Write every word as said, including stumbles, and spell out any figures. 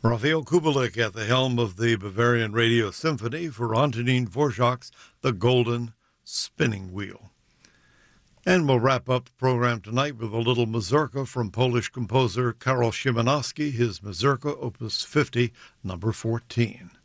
Raphael Kubelik at the helm of the Bavarian Radio Symphony for Antonin Dvorak's The Golden Spinning Wheel. And we'll wrap up the program tonight with a little mazurka from Polish composer Karol Szymanowski, his Mazurka Opus fifty, number fourteen.